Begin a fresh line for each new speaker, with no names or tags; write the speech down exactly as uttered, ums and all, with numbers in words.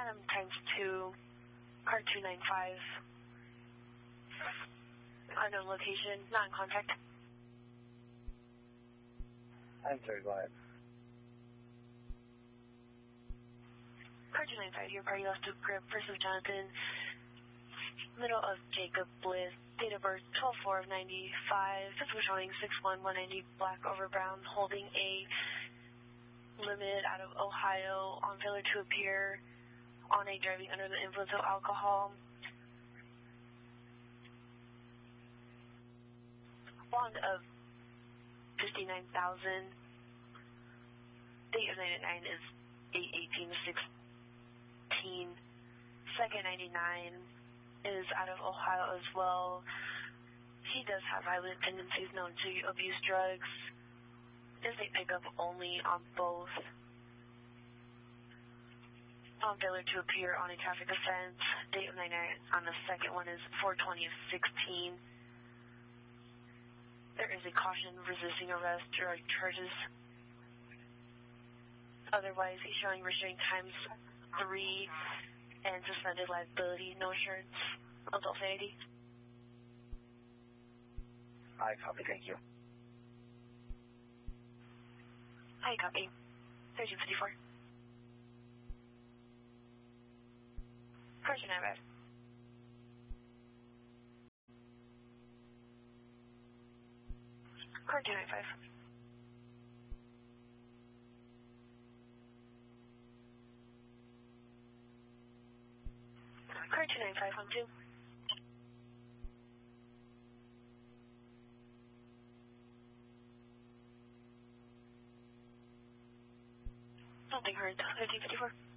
Adam times two, car two nine five, unknown location, not in contact.
I'm sorry, go ahead.
Car two nine five, your party left to grip, first of Jonathan, middle of Jacob Bliss, date of birth twelve four of ninety-five, physical showing six one one ninety, black over brown, holding a limited out of Ohio, on failure to appear, on a driving under the influence of alcohol. Bond of fifty-nine thousand. Date of ninety-nine is eight eighteen sixteen. Second ninety-nine is out of Ohio as well. He does have violent tendencies, known to abuse drugs. Is a pickup only on both. On failure to appear on a traffic offense. Date of ninety-nine on the second one is four twenty of sixteen. There is a caution resisting arrest, drug charges. Otherwise, he's showing restraint times three and suspended liability, no insurance, adult sanity.
I copy, thank you.
I copy. thirteen fifty-four. Car two nine five. Car two nine five. Car two nine five on two. Nothing heard. thirteen fifty-four.